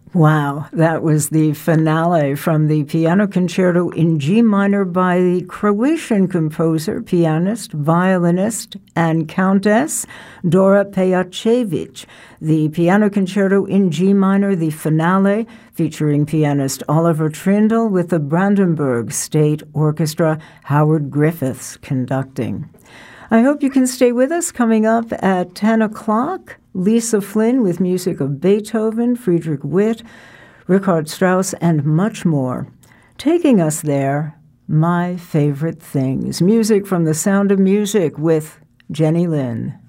Wow, that was the finale from the Piano Concerto in G minor by the Croatian composer, pianist, violinist, and countess Dora Pejacevic. The Piano Concerto in G minor, the finale, featuring pianist Oliver Trindle with the Brandenburg State Orchestra, Howard Griffiths conducting. I hope you can stay with us. Coming up at 10 o'clock, Lisa Flynn with music of Beethoven, Friedrich Witt, Richard Strauss, and much more. Taking us there, My Favorite Things. Music from The Sound of Music with Jenny Lin.